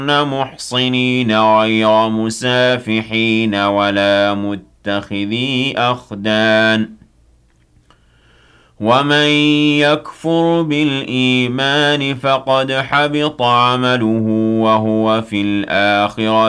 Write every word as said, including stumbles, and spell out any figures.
مُحْصِنِينَ غَيْرَ مُسَافِحِينَ وَلَا مُتَّخِذِي أَخْدَانٍ ۚ وَمَن يَكْفُرْ بِالْإِيمَانِ فَقَدْ حَبِطَ عَمَلُهُ وَهُوَ فِي الْآخِرَةِ